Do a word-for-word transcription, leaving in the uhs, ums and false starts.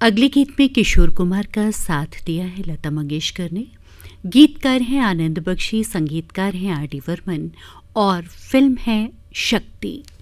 अगले गीत में किशोर कुमार का साथ दिया है लता मंगेशकर ने। गीतकार हैं आनंद बख्शी, संगीतकार हैं आर डी बर्मन और फिल्म है शक्ति।